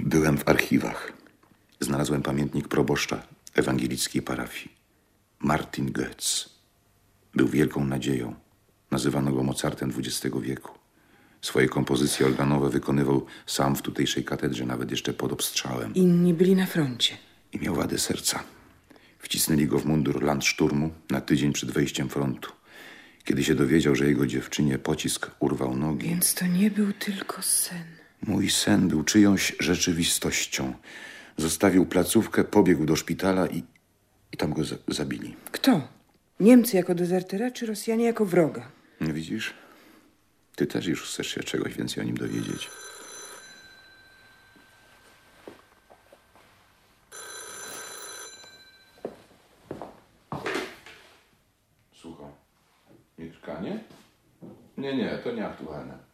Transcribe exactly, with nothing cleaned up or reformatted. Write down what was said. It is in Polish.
Byłem w archiwach. Znalazłem pamiętnik proboszcza ewangelickiej parafii. Martin Goetz. Był wielką nadzieją. Nazywano go Mozartem dwudziestego wieku. Swoje kompozycje organowe wykonywał sam w tutejszej katedrze, nawet jeszcze pod obstrzałem. Inni byli na froncie. I miał wadę serca. Wcisnęli go w mundur Landszturmu na tydzień przed wejściem frontu. Kiedy się dowiedział, że jego dziewczynie pocisk urwał nogi... Więc to nie był tylko sen. Mój sen był czyjąś rzeczywistością. Zostawił placówkę, pobiegł do szpitala i, i tam go za zabili. Kto? Niemcy jako dezertera, czy Rosjanie jako wroga? Widzisz? Ty też już chcesz się czegoś więcej o nim dowiedzieć. Słucham. Mieszkanie? Nie, nie, to nieaktualne.